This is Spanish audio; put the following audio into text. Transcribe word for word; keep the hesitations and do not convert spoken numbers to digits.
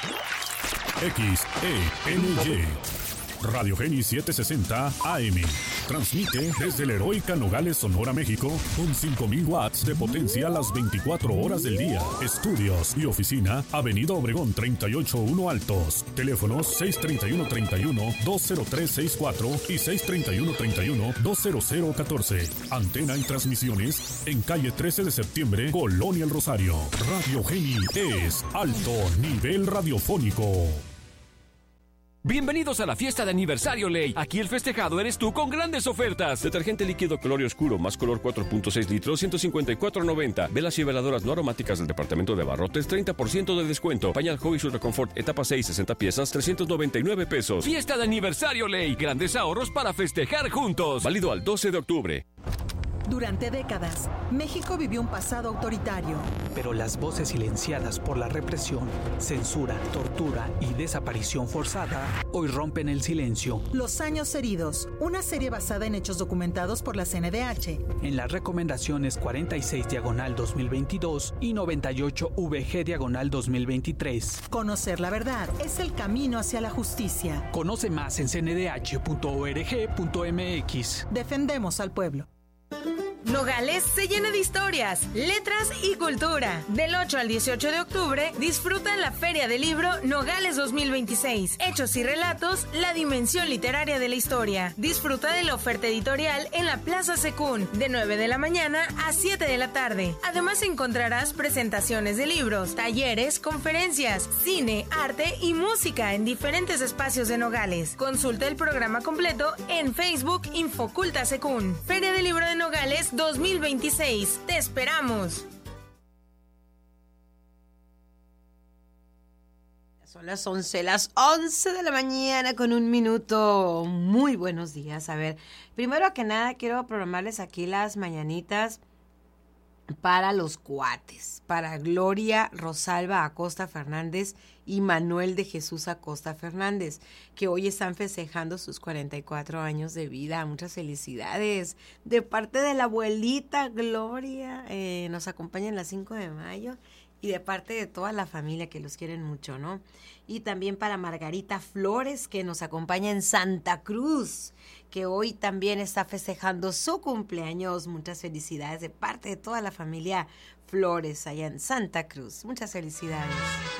X E N Y. Radio Geni setecientos sesenta A M. Transmite desde el Heroica Nogales, Sonora, México, con cinco mil watts de potencia las veinticuatro horas del día. Estudios y oficina, Avenida Obregón treinta y ocho uno Altos. Teléfonos seis treinta y uno treinta y uno dos cero tres sesenta y cuatro y seis treinta y uno treinta y uno dos cero cero catorce. Antena y transmisiones en calle trece de septiembre, Colonia El Rosario. Radio Geni es alto nivel radiofónico. Bienvenidos a la fiesta de aniversario Ley. Aquí el festejado eres tú con grandes ofertas. Detergente líquido color y oscuro más color cuatro punto seis litros, ciento cincuenta y cuatro noventa. Velas y veladoras no aromáticas del departamento de abarrotes, treinta por ciento de descuento. Pañal Hobby Ultra Confort etapa seis, sesenta piezas, trescientos noventa y nueve pesos. Fiesta de aniversario Ley. Grandes ahorros para festejar juntos. Válido al doce de octubre. Durante décadas, México vivió un pasado autoritario. Pero las voces silenciadas por la represión, censura, tortura y desaparición forzada hoy rompen el silencio. Los años heridos, una serie basada en hechos documentados por la C N D H. En las recomendaciones cuarenta y seis diagonal dos mil veintidós y noventa y ocho V G diagonal dos mil veintitrés. Conocer la verdad es el camino hacia la justicia. Conoce más en c n d h punto org punto m x. Defendemos al pueblo. Nogales se llena de historias, letras y cultura. Del ocho al dieciocho de octubre, disfruta en la Feria del Libro Nogales dos mil veintiséis. Hechos y relatos, la dimensión literaria de la historia. Disfruta de la oferta editorial en la Plaza Secún, de nueve de la mañana a siete de la tarde. Además encontrarás presentaciones de libros, talleres, conferencias, cine, arte y música en diferentes espacios de Nogales. Consulta el programa completo en Facebook Infoculta Secún. Feria del Libro de Nogales dos mil veintiséis. ¡Te esperamos! Son las once, las once de la mañana con un minuto. Muy buenos días. A ver, primero que nada quiero programarles aquí las mañanitas para los cuates, para Gloria Rosalba Acosta Fernández y Manuel de Jesús Acosta Fernández, que hoy están festejando sus cuarenta y cuatro años de vida. Muchas felicidades. De parte de la abuelita Gloria, eh, nos acompaña en las cinco de mayo, y de parte de toda la familia que los quieren mucho, ¿no? Y también para Margarita Flores, que nos acompaña en Santa Cruz, que hoy también está festejando su cumpleaños. Muchas felicidades de parte de toda la familia Flores allá en Santa Cruz. Muchas felicidades.